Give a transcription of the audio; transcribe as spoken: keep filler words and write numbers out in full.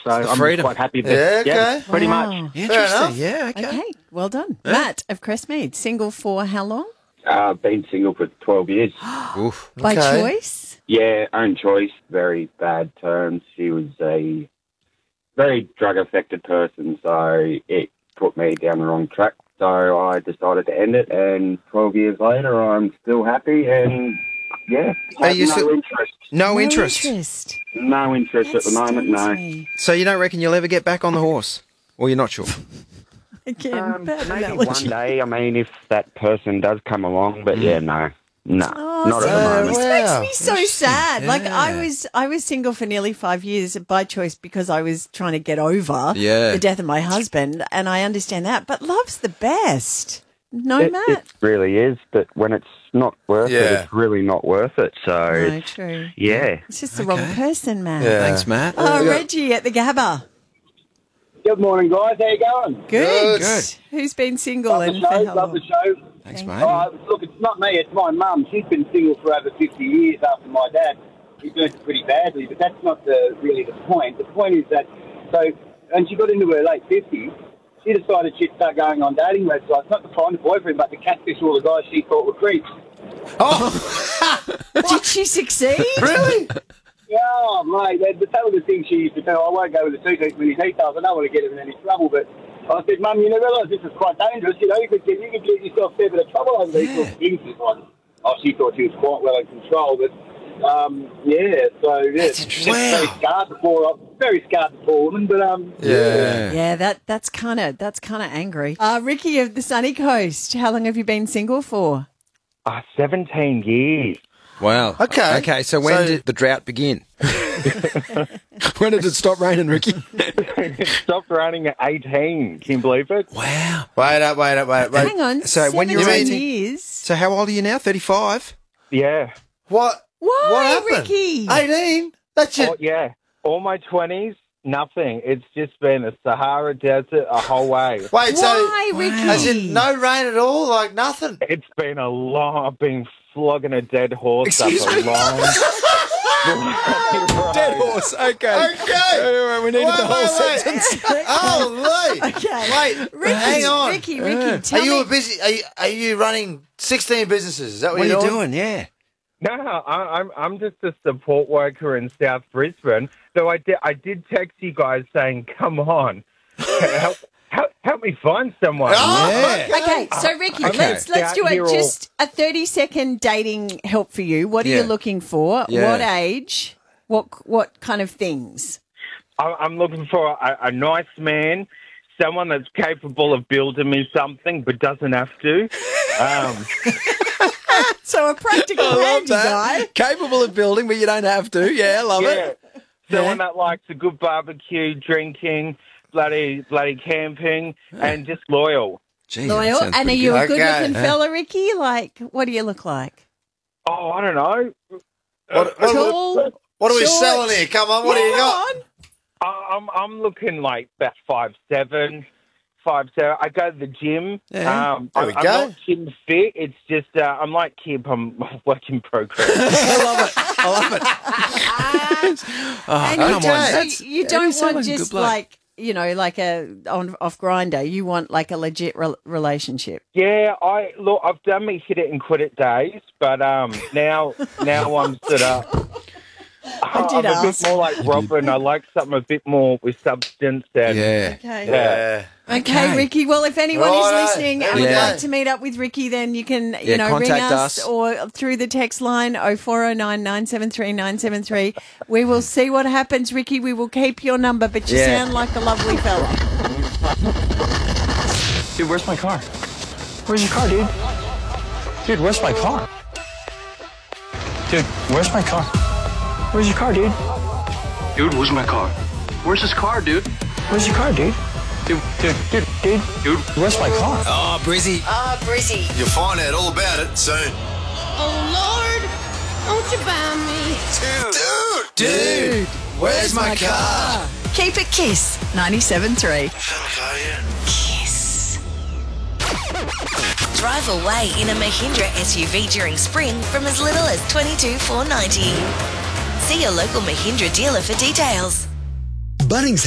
So I'm freedom. quite happy. That, Yeah, okay. yeah, pretty Wow. much. Interesting. Yeah, okay. Okay, well done. Matt of Crestmead, single for how long? Uh, been single for twelve years. Oof. By Okay. choice? Yeah, own choice. Very bad terms. She was a very drug-affected person, so it put me down the wrong track. So I decided to end it, and twelve years later, I'm still happy, and yeah, Are have you no still- interest. No, interest. interest. No interest That at the moment. stuns No. me. So you don't reckon you'll ever get back on the horse? Or you're not sure? Again, Um, bad maybe analogy. one day. I mean, if that person does come along, but yeah, no, no, Oh, not at the so- moment. This Wow. makes me so sad. Like I Yeah. was, I was single for nearly five years by choice because I was trying to get over Yeah. the death of my husband, and I understand that. But love's the best. No, It, Matt. it really is, but when it's not worth it, Yeah. it's really not worth it. So, No, it's, true. yeah. It's just the Okay. wrong person, Matt. Yeah. Thanks, Matt. Oh, Yeah. Reggie at the Gabba. Good morning, guys. How you going? Good. Good. Who's been single Love the and for show. how Love the long? show. Thanks, Thank mate. Uh, look, it's not me. It's my mum. She's been single for over fifty years after my dad. He burnt it pretty badly, but that's not the really the point. The point is that, so, and she got into her late fifties, she decided she'd start going on dating websites, not to find a boyfriend, but to catfish all the guys she thought were creeps. Did she succeed? Really? Yeah, oh, mate, that, that was the thing she used to do. I won't go into too deep many details. I don't want to get her in any trouble, but I said, Mum, you never realise this is quite dangerous. You know, you could get, you could get yourself a fair bit of trouble over these sorts of things. She's like, oh, she thought she was quite well in control, but um, yeah, so yeah, That's she's interesting. very scarred before, very scarred before woman, but um, Yeah. Yeah, that that's kind of that's kind of angry. Uh, Ricky of the Sunny Coast, how long have you been single for? Uh, seventeen years. Wow. Okay. Okay, so when So- did the drought begin? When did it stop raining, Ricky? It stopped raining at eighteen. Can you believe it? Wow. Wait up, wait up, wait, wait. Hang on, So when you were seventeen eighteen years. So how old are you now? thirty-five? Yeah. What? Why, What happened? Ricky? eighteen? That's Oh, it. yeah. All my twenties, nothing. It's just been a Sahara desert a whole way. Wait, Why, so Ricky? as in no rain at all? Like nothing? It's been a long. I've been flogging a dead horse Excuse up a me? long. Dead horse. Okay. Okay. Anyway, we needed Wait, the whole wait, wait. sentence. Oh, Lee. Okay. Wait, Ricky, hang on. Ricky, Ricky, tell Are you me. a busy? Are you, are you running sixteen businesses? Is that what, What are you're you doing? doing? Yeah. No, I, I'm I'm just a support worker in South Brisbane. So I did I did text you guys saying, "Come on, help help, help me find someone." Oh, Yeah. Okay, so Ricky, Okay. let's let's do Out it. here all- Just a thirty second dating help for you. What are Yeah. you looking for? Yeah. What age? What what kind of things? I- I'm looking for a, a nice man, someone that's capable of building me something, but doesn't have to. Um, So a practical I love handy guy. that. Capable of building, but you don't have to. Yeah, love yeah, it. someone that likes a good barbecue, drinking, bloody bloody camping, and just loyal. Jeez, that Loyal. sounds And are pretty you good. a good looking Okay. fella, Ricky? Like, what do you look like? Oh, I don't know. What, what, Tall. what are we short? selling here? Come on, what do you Come got? on. I- I'm I'm looking like about five seven, five seven. I go to the gym. Yeah, um, there I'm, we I'm go. not gym fit. It's just uh, I'm like Kip. I'm work in progress. I love it. I love it. oh, And come you on. don't, That's- you yeah, don't sound want like a good just bloke. like, you know, like a on off grinder. You want like a legit re- relationship. Yeah, I look. I've done me hit it and quit it days, but um, now now I'm sort of. I did I'm a ask. bit more like Robin. I like something a bit more with substance. And Yeah. Okay. Yeah. Yeah. Okay, Okay. Ricky. Well, if anyone Righto. is listening and There would we go. like to meet up with Ricky, then you can, you Yeah, know, ring contact us, us. or through the text line oh four oh nine, nine seven three, nine seven three. We will see what happens, Ricky. We will keep your number, but you Yeah. sound like a lovely fella. Dude, where's my car? Where's your car, dude? Dude, where's my car? Dude, where's my car? Where's your car, dude? Dude, where's my car? Where's his car, dude? Where's your car, dude? Dude, dude, dude, dude, Dude. where's my car? Oh, Brizzy. Oh, Brizzy. You'll find out all about it soon. Oh, Lord. Won't you buy me? Dude! Dude! Where's my car? Keep it Kiss ninety-seven point three. Kiss. Drive away in a Mahindra S U V during spring from as little as twenty-two thousand four hundred ninety. See your local Mahindra dealer for details. Bunnings